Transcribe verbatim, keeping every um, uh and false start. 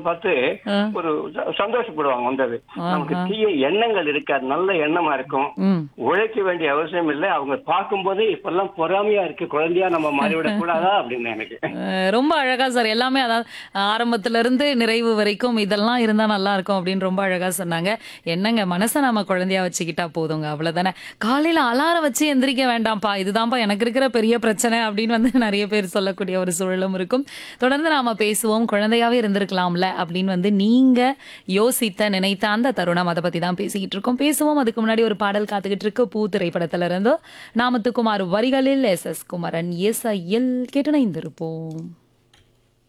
பார்த்து ஆ. ஒரு ச- சந்தோஷப்படுவாங்க வந்தது. நமக்கு ஆஹா. தீய எண்ணங்கள் இருக்காது, நல்ல எண்ணமா இருக்கும். ம். உழைக்க வேண்டிய அவசியம் இல்லை. அவங்க பார்க்கும்போதே இப்பெல்லாம் பொறாமையா இருக்கு, குழந்தையா நம்ம மாறிவிடக் கூடாதா அப்படின்னு எனக்கு. அஹ் ரொம்ப அழகா சார் எல்லாமே அதாவது ஆரம்பத்துல இருந்து நிறைவு வரைக்கும் இதெல்லாம் இருந்தா நல்லா இருக்கும் அப்படின்னு ரொம்ப அழகா சொன்னாங்க. என்னங்க மனசை நாம குழந்தையா வச்சுக்கிட்டா போதுங்க அவ்வளவுதானே. காலையில அலாரம் வச்சு எந்திரிக்க வேண்டாம்ப்பா, இதுதான்ப்பா எனக்கு இருக்கிற பெரிய பிரச்சனை அப்படின்னு வந்து நிறைய பேர் சொல்லக்கூடிய ஒரு சூழலும் இருக்கும். தொடர்ந்து நாம பேசுவோம். குழந்தையாவே இருந்திருக்கலாம்ல அப்படின்னு வந்து நீங்க யோசித்த நினைத்த அந்த தருணம், அதை பத்தி தான் பேசிக்கிட்டு இருக்கோம். பேசுவோம். அதுக்கு முன்னாடி ஒரு பாடல் காத்துக்கிட்டு இருக்கு. பூ திரைப்படத்துல இருந்தோ நாமத்துக்குமார் வரிகளில் எஸ் எஸ் குமரன் இசையில் கேட்டு இணைந்திருப்போம்.